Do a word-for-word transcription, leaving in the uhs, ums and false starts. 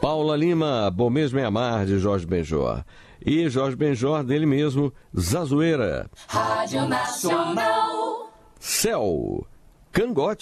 Paula Lima, Bom Mesmo é Amar, de Jorge Benjor. E Jorge Benjor, dele mesmo, Zazoeira. Rádio Nacional. Céu, Cangote.